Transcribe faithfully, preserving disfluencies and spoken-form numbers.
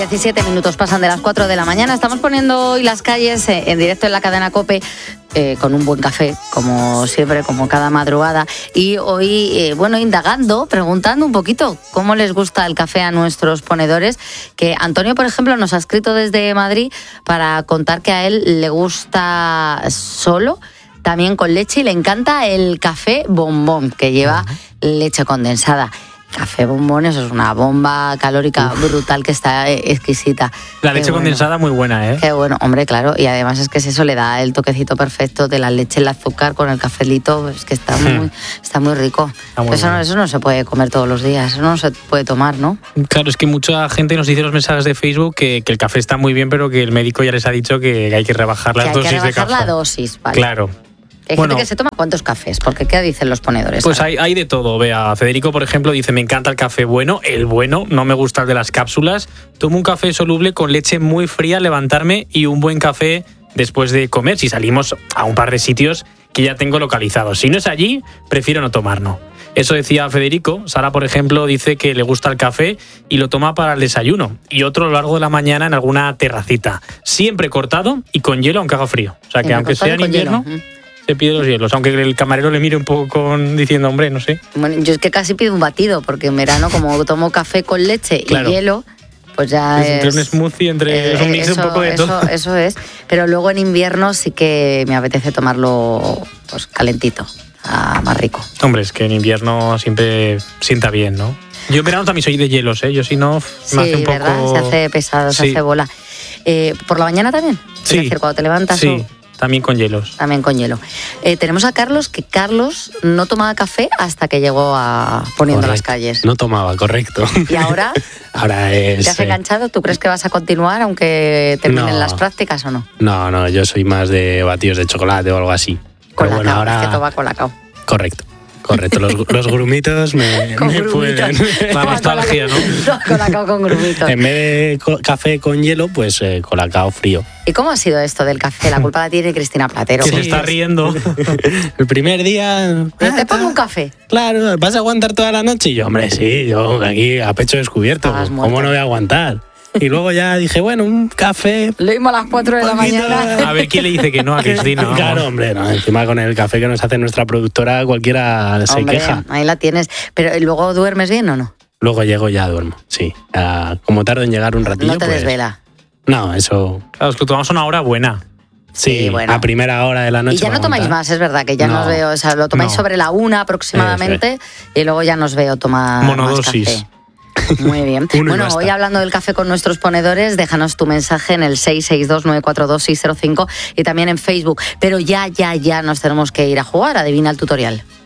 diecisiete minutos pasan de las cuatro de la mañana. Estamos poniendo hoy las calles en directo en la cadena COPE eh, con un buen café, como siempre, como cada madrugada. Y hoy, eh, bueno, indagando, preguntando un poquito cómo les gusta el café a nuestros ponedores. Que Antonio, por ejemplo, nos ha escrito desde Madrid para contar que a él le gusta solo, también con leche, y le encanta el café bombón, que lleva uh-huh. leche condensada. Café bombón, eso es una bomba calórica Uf. brutal que está exquisita. La leche Qué bueno. condensada muy buena, ¿eh? Qué bueno, hombre, claro. Y además es que eso le da el toquecito perfecto de la leche, el azúcar con el cafelito. Es que está muy, hmm. está muy rico. Está muy eso, no, eso no se puede comer todos los días, eso no se puede tomar, ¿no? Claro, es que mucha gente nos dice en los mensajes de Facebook que, que el café está muy bien, pero que el médico ya les ha dicho que hay que rebajar las que hay dosis que rebajar de café. la dosis, vale. Claro. Hay bueno, gente que se toma ¿cuántos cafés? Porque ¿qué dicen los ponedores? Pues hay, hay de todo. Vea, Federico, por ejemplo, dice: me encanta el café bueno, el bueno, no me gusta el de las cápsulas. Tomo un café soluble con leche muy fría al levantarme y un buen café después de comer, si salimos a un par de sitios que ya tengo localizados. Si no es allí, prefiero no tomarlo. Eso decía Federico. Sara, por ejemplo, dice que le gusta el café y lo toma para el desayuno. Y otro a lo largo de la mañana en alguna terracita. Siempre cortado y con hielo, aunque haga frío. O sea, que aunque sea en invierno... Hielo. Se pide los hielos, aunque el camarero le mire un poco con diciendo, hombre, no sé. Bueno, yo es que casi pido un batido, porque en verano, como tomo café con leche claro. y hielo, pues ya es... es... Entre un smoothie, entre eh, es un mix eso, un poco de eso, todo. Eso es, pero luego en invierno sí que me apetece tomarlo pues calentito, ah, más rico. Hombre, es que en invierno siempre sienta bien, ¿no? Yo en verano también soy de hielos, ¿eh? Yo si no, sí, me hace un poco... ¿verdad? Se hace pesado, se sí. hace bola. Eh, ¿Por la mañana también? Sí. Es decir, cuando te levantas... Sí. O... También con hielos. También con hielo. Eh, tenemos a Carlos, que Carlos no tomaba café hasta que llegó a Poniendo correcto. las calles. No tomaba, correcto. ¿Y ahora? Ahora es... ¿Te has enganchado? ¿Tú crees que vas a continuar aunque terminen no, las prácticas o no? No, no, yo soy más de batidos de chocolate o algo así. Colacao, bueno, ahora... es que toma colacao. Correcto. Correcto, los, los grumitos me, con me grumitos. pueden. La nostalgia, ¿no? Colacao con grumitos. En vez de co- café con hielo, pues eh, colacao frío. ¿Y cómo ha sido esto del café? La culpa la tiene Cristina Platero. Que se está riendo. El primer día... ¿Pero te pongo un café? Claro, ¿vas a aguantar toda la noche? Y yo, hombre, sí, yo aquí a pecho descubierto. ¿Cómo no voy a aguantar? Y luego ya dije, bueno, un café... Lo mismo a las cuatro de la mañana. A ver quién le dice que no a Cristina. Vamos. Claro, hombre, no, encima con el café que nos hace nuestra productora cualquiera se hombre, queja. Ahí la tienes. Pero ¿y luego duermes bien o no? Luego llego y ya duermo, sí. Uh, como tardo en llegar un ratillo, No te pues, desvela. No, eso... Claro, es que tomamos una hora buena. Sí, sí, bueno. A primera hora de la noche. Y ya no tomáis más, es verdad, que ya no, nos veo, o sea, lo tomáis no. sobre la una aproximadamente y luego ya nos veo tomar monodosis. Más café. Muy bien. Bueno, hoy hablando del café con nuestros ponedores, déjanos tu mensaje en el seis seis dos nueve cuatro dos seis cero cinco y también en Facebook. Pero ya, ya, ya nos tenemos que ir a jugar. Adivina el tutorial.